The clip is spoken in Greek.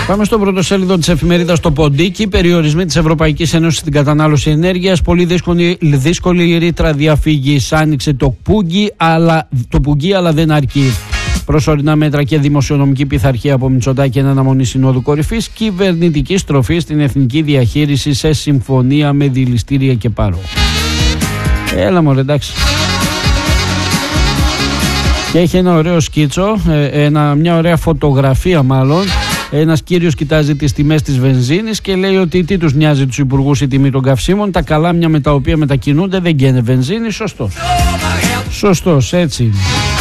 Πάμε στο πρωτοσέλιδο της εφημερίδας Το Ποντίκι. Περιορισμοί της Ευρωπαϊκής Ένωσης στην κατανάλωση ενέργειας. Πολύ δύσκολη η ρήτρα διαφύγης. Άνοιξε το πουγγί, αλλά δεν αρκεί. Προσωρινά μέτρα και δημοσιονομική πειθαρχία από Μητσοτάκη εν αναμονή Συνόδου Κορυφής. Κυβερνητική στροφή στην εθνική διαχείριση σε συμφωνία με δηληστήρια και πάροχο. Έλα μωρέ, εντάξει. Και έχει ένα ωραίο σκίτσο, μια ωραία φωτογραφία μάλλον. Ένας κύριος κοιτάζει τις τιμές της βενζίνης και λέει ότι τι τους νοιάζει τους υπουργούς η τιμή των καυσίμων. Τα καλάμια με τα οποία μετακινούνται δεν καίνε βενζίνη. Σωστός, έτσι.